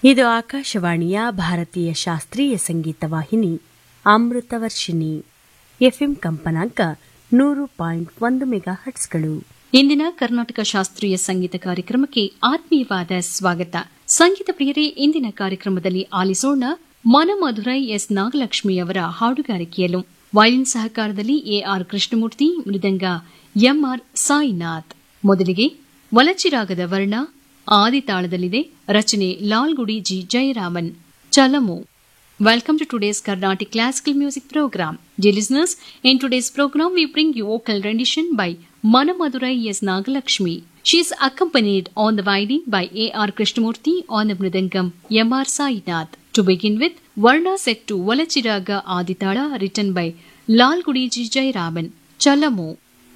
ಇದು ಆಕಾಶವಾಣಿಯ ಭಾರತೀಯ ಶಾಸ್ತ್ರೀಯ ಸಂಗೀತ ವಾಹಿನಿ ಅಮೃತವರ್ಷಿಣಿ ಎಫ್ಎಂ ಕಂಪನಾಂಕ 100.1 ಮೆಗಾಹರ್ಟ್ಸ್ಗಳು. ಇಂದಿನ ಕರ್ನಾಟಕ ಶಾಸ್ತ್ರೀಯ ಸಂಗೀತ ಕಾರ್ಯಕ್ರಮಕ್ಕೆ ಆತ್ಮೀಯವಾದ ಸ್ವಾಗತ. ಸಂಗೀತ ಪ್ರಿಯರೇ, ಇಂದಿನ ಕಾರ್ಯಕ್ರಮದಲ್ಲಿ ಆಲಿಸೋಣ Manamadurai S ನಾಗಲಕ್ಷ್ಮಿಯವರ ಹಾಡುಗಾರಿಕೆಯಲ್ಲೂ violin ಸಹಕಾರದಲ್ಲಿ AR Krishnamurthy, ಮೃದಂಗ ಎಂಆರ್ ಸಾಯಿನಾಥ್. ಮೊದಲಿಗೆ ವಲಚಿರಾಗದ ವರ್ಣ ಆದಿತಾಳದಲ್ಲಿದೆ. ರಚನೆ Lalgudi G Jayaraman. ಚಲಮು. Welcome to today's Carnatic Classical Music Program. Dear listeners, in today's program we bring you vocal rendition by Manamadurai S. Nagalakshmi. She is accompanied on the violin by A.R. Krishnamurti, on the mridangam M.R. Sainath. To begin with, Varna set to Valachiraga Aditala, written by Lalgudi G. Jayaraman. Chalamu.